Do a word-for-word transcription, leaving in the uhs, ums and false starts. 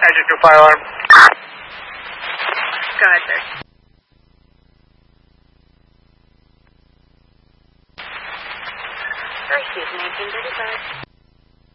Engine two fire alarm. Go ahead, sir. Sorry, excuse me, eighteen thirty-five.